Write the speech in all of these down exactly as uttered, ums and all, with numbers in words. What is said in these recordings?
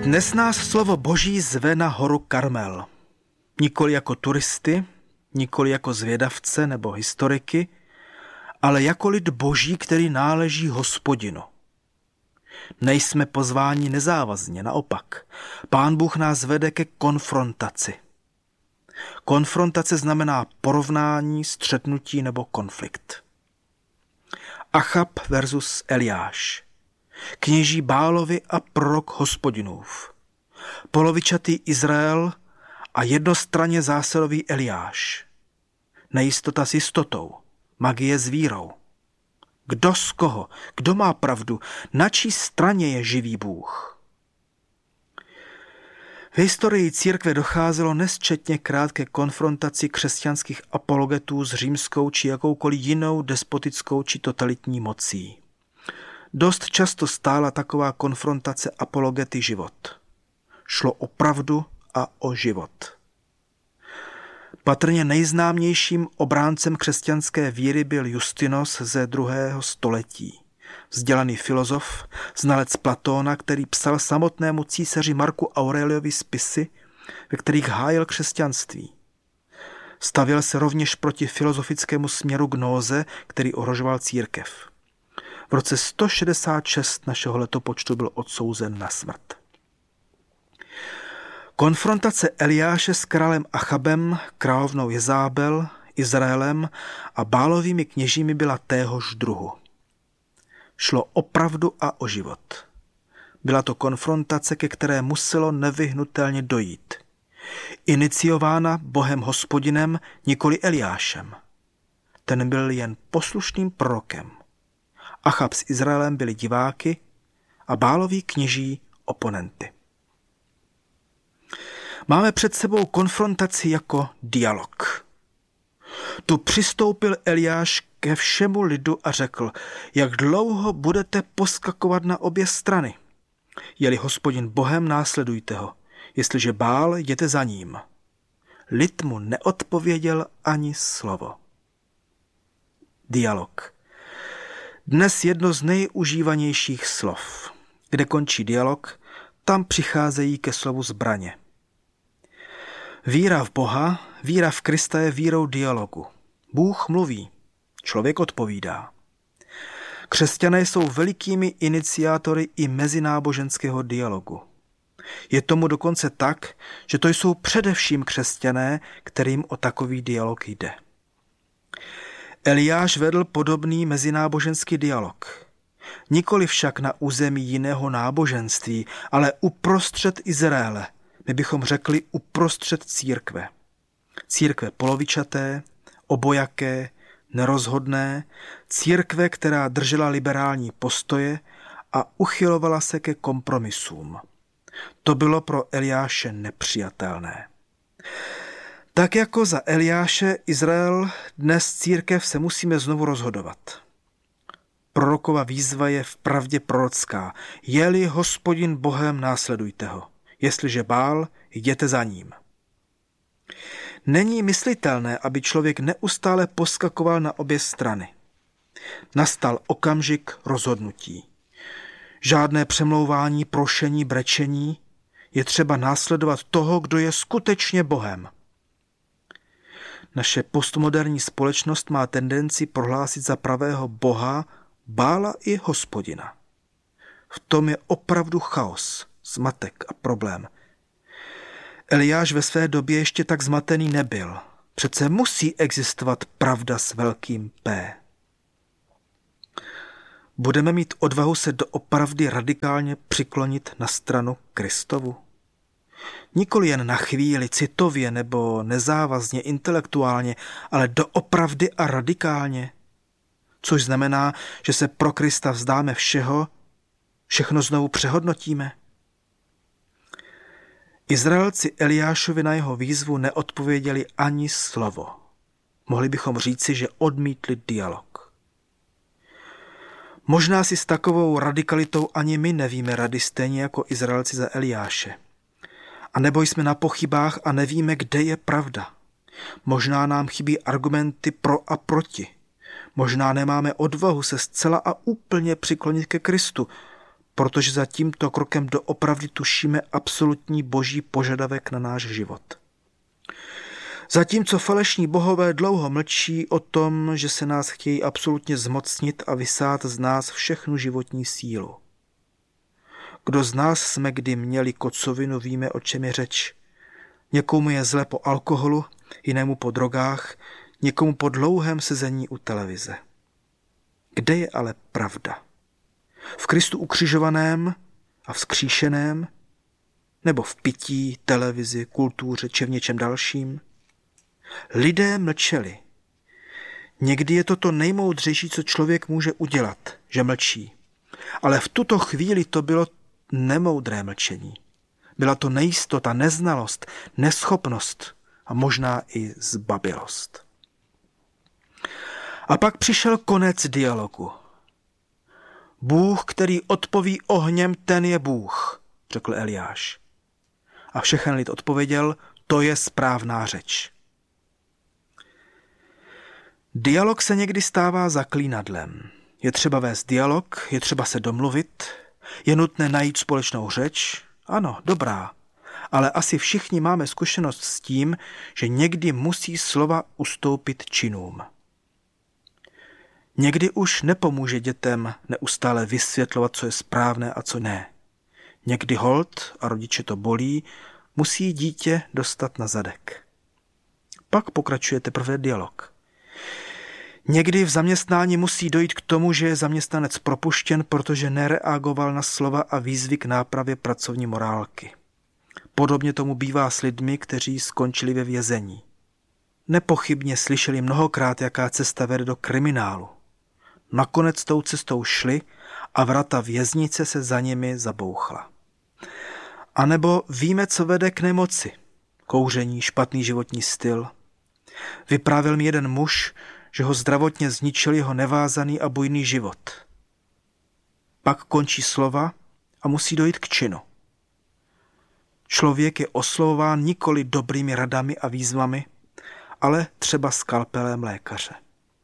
Dnes nás slovo Boží zve na horu Karmel. Nikoli jako turisty, nikoli jako zvědavce nebo historiky, ale jako lid Boží, který náleží Hospodinu. Nejsme pozváni nezávazně, naopak. Pán Bůh nás vede ke konfrontaci. Konfrontace znamená porovnání, střetnutí nebo konflikt. Achab versus Eliáš. Kněží Bálovi a prorok Hospodinův. Polovičatý Izrael a jednostranně zásadový Eliáš. Nejistota s jistotou, magie s vírou. Kdo z koho? Kdo má pravdu? Na čí straně je živý Bůh? V historii církve docházelo nesčetně krát ke konfrontaci křesťanských apologetů s římskou či jakoukoliv jinou despotickou či totalitní mocí. Dost často stála taková konfrontace apologety život. Šlo o pravdu a o život. Patrně nejznámějším obráncem křesťanské víry byl Justinos ze druhého století. Vzdělaný filozof, znalec Platóna, který psal samotnému císaři Marku Aureliovi spisy, ve kterých hájil křesťanství. Stavěl se rovněž proti filozofickému směru gnóze, který ohrožoval církev. V roce sto šedesát šest našeho letopočtu byl odsouzen na smrt. Konfrontace Eliáše s králem Achabem, královnou Jezábel, Izraelem a Bálovými kněžími byla téhož druhu. Šlo o pravdu a o život. Byla to konfrontace, ke které muselo nevyhnutelně dojít. Iniciována Bohem Hospodinem, nikoli Eliášem. Ten byl jen poslušným prorokem. Achab s Izraelem byli diváky a Báloví kněží oponenty. Máme před sebou konfrontaci jako dialog. Tu přistoupil Eliáš ke všemu lidu a řekl, jak dlouho budete poskakovat na obě strany. Je-li Hospodin Bohem, následujte ho, jestliže Bál, jděte za ním. Lid mu neodpověděl ani slovo. Dialog. Dnes jedno z nejužívanějších slov. Kde končí dialog, tam přicházejí ke slovu zbraně. Víra v Boha, víra v Krista je vírou dialogu. Bůh mluví, člověk odpovídá. Křesťané jsou velikými iniciátory i mezináboženského dialogu. Je tomu dokonce tak, že to jsou především křesťané, kterým o takový dialog jde. Eliáš vedl podobný mezináboženský dialog. Nikoli však na území jiného náboženství, ale uprostřed Izraele. My bychom řekli uprostřed církve. Církve polovičaté, obojaké, nerozhodné, církve, která držela liberální postoje a uchylovala se ke kompromisům. To bylo pro Eliáše nepřijatelné. Tak jako za Eliáše Izrael, dnes církev se musíme znovu rozhodovat. Prorokova výzva je vpravdě prorocká. Je-li Hospodin Bohem, následujte ho. Jestliže Bál, jděte za ním. Není myslitelné, aby člověk neustále poskakoval na obě strany. Nastal okamžik rozhodnutí. Žádné přemlouvání, prošení, brečení. Je třeba následovat toho, kdo je skutečně Bohem. Naše postmoderní společnost má tendenci prohlásit za pravého Boha, Bála i Hospodina. V tom je opravdu chaos, zmatek a problém. Eliáš ve své době ještě tak zmatený nebyl. Přece musí existovat pravda s velkým P. Budeme mít odvahu se doopravdy radikálně přiklonit na stranu Kristovu? Nikoli jen na chvíli, citově nebo nezávazně, intelektuálně, ale doopravdy a radikálně. Což znamená, že se pro Krista vzdáme všeho, všechno znovu přehodnotíme. Izraelci Eliášovi na jeho výzvu neodpověděli ani slovo. Mohli bychom říci, že odmítli dialog. Možná si s takovou radikalitou ani my nevíme rady stejně jako Izraelci za Eliáše. A nebo jsme na pochybách a nevíme, kde je pravda. Možná nám chybí argumenty pro a proti. Možná nemáme odvahu se zcela a úplně přiklonit ke Kristu. protože za tímto krokem doopravdy tušíme absolutní boží požadavek na náš život. Zatímco falešní bohové dlouho mlčí o tom, že se nás chtějí absolutně zmocnit a vysát z nás všechnu životní sílu. Kdo z nás jsme kdy měli kocovinu, víme, o čem je řeč. Někomu je zle po alkoholu, jinému po drogách, někomu po dlouhém sezení u televize. Kde je ale pravda? V Kristu ukřižovaném a vzkříšeném? Nebo v pití, televizi, kultuře či v něčem dalším? Lidé mlčeli. Někdy je to to nejmoudřejší, co člověk může udělat, že mlčí. Ale v tuto chvíli to bylo nemoudré mlčení. Byla to nejistota, neznalost, neschopnost a možná i zbabilost. A pak přišel konec dialogu. Bůh, který odpoví ohněm, ten je Bůh, řekl Eliáš. A všechen lid odpověděl, to je správná řeč. Dialog se někdy stává zaklínadlem. Je třeba vést dialog, je třeba se domluvit, je nutné najít společnou řeč. Ano, dobrá, ale asi všichni máme zkušenost s tím, že někdy musí slova ustoupit činům. Někdy už nepomůže dětem neustále vysvětlovat, co je správné a co ne. Někdy holt, a rodiče to bolí, musí dítě dostat na zadek. Pak pokračuje teprve dialog. Někdy v zaměstnání musí dojít k tomu, že je zaměstnanec propuštěn, protože nereagoval na slova a výzvy k nápravě pracovní morálky. Podobně tomu bývá s lidmi, kteří skončili ve vězení. Nepochybně slyšeli mnohokrát, jaká cesta vede do kriminálu. Nakonec tou cestou šli a vrata věznice se za nimi zabouchla. A nebo víme, co vede k nemoci. Kouření, špatný životní styl. Vyprávěl mi jeden muž, že ho zdravotně zničil jeho nevázaný a bujný život. Pak končí slova a musí dojít k činu. Člověk je oslovován nikoli dobrými radami a výzvami, ale třeba skalpelem lékaře.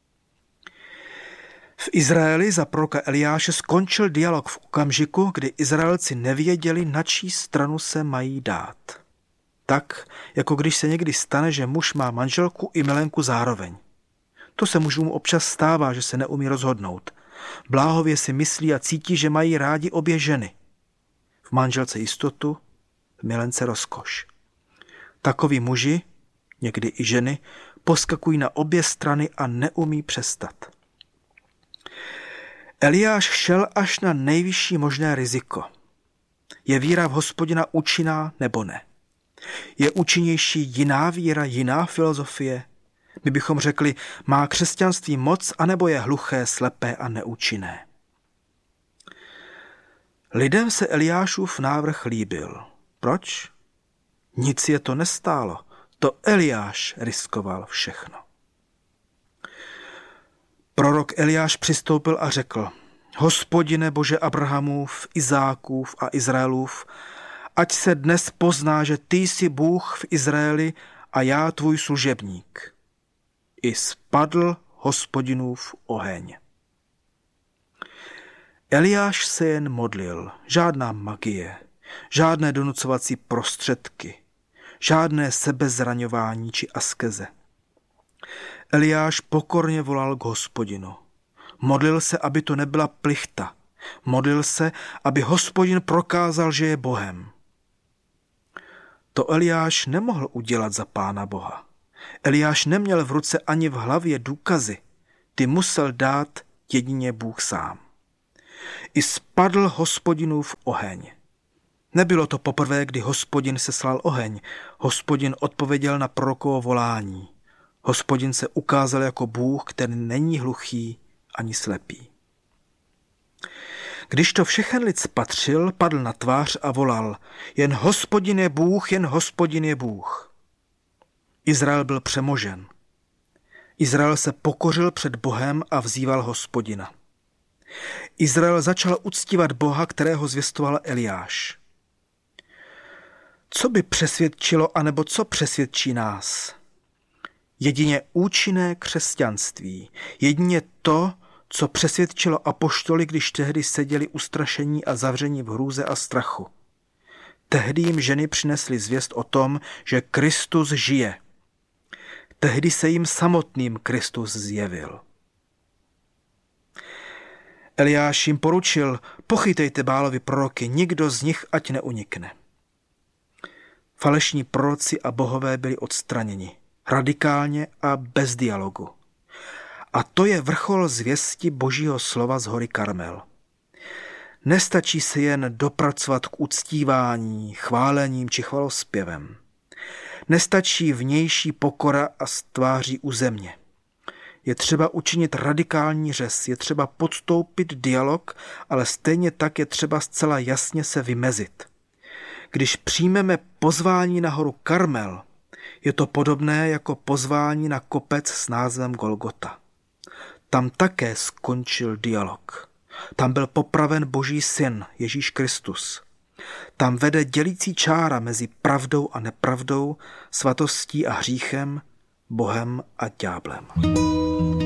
V Izraeli za proroka Eliáše skončil dialog v okamžiku, kdy Izraelci nevěděli, na čí stranu se mají dát. Tak, jako když se někdy stane, že muž má manželku i milenku zároveň. To se mužům občas stává, že se neumí rozhodnout. Bláhově si myslí a cítí, že mají rádi obě ženy. V manželce jistotu, v milence rozkoš. Takoví muži, někdy i ženy, poskakují na obě strany a neumí přestat. Eliáš šel až na nejvyšší možné riziko. Je víra v Hospodina účinná nebo ne? Je účinnější jiná víra, jiná filozofie? My bychom řekli, má křesťanství moc, anebo je hluché, slepé a neúčinné. Lidem se Eliášův návrh líbil. Proč? Nic je to nestálo. To Eliáš riskoval všechno. Prorok Eliáš přistoupil a řekl, Hospodine Bože Abrahamův, Izákův a Izraelův, ať se dnes pozná, že ty jsi Bůh v Izraeli a já tvůj služebník. I spadl Hospodinův oheň. Eliáš se jen modlil, žádná magie, žádné donucovací prostředky, žádné sebezraňování či askeze. Eliáš pokorně volal k Hospodinu. Modlil se, aby to nebyla plichta. Modlil se, aby Hospodin prokázal, že je Bohem. To Eliáš nemohl udělat za Pána Boha. Eliáš neměl v ruce ani v hlavě důkazy. Ty musel dát jedině Bůh sám. I spadl Hospodinův oheň. Nebylo to poprvé, kdy Hospodin seslal oheň. Hospodin odpověděl na prorokovo volání. Hospodin se ukázal jako Bůh, který není hluchý ani slepý. Když to všechen lid spatřil, padl na tvář a volal, jen Hospodin je Bůh, jen Hospodin je Bůh. Izrael byl přemožen. Izrael se pokořil před Bohem a vzýval Hospodina. Izrael začal uctívat Boha, kterého zvěstoval Eliáš. Co by přesvědčilo, anebo co přesvědčí nás? Jedině účinné křesťanství, jedině to, co přesvědčilo apoštoly, když tehdy seděli ustrašení a zavření v hrůze a strachu. Tehdy jim ženy přinesly zvěst o tom, že Kristus žije. Tehdy se jim samotným Kristus zjevil. Eliáš jim poručil, pochytejte Bálovi proroky, nikdo z nich ať neunikne. Falešní proroci a bohové byli odstraněni, radikálně a bez dialogu. A to je vrchol zvěsti Božího slova z hory Karmel. Nestačí se jen dopracovat k uctívání, chválením či chvalospěvem. Nestačí vnější pokora a stváří u země. Je třeba učinit radikální řez, je třeba podstoupit dialog, ale stejně tak je třeba zcela jasně se vymezit. Když přijmeme pozvání na horu Karmel, je to podobné jako pozvání na kopec s názvem Golgota. Tam také skončil dialog. Tam byl popraven Boží syn, Ježíš Kristus. Tam vede dělící čára mezi pravdou a nepravdou, svatostí a hříchem, Bohem a ďáblem.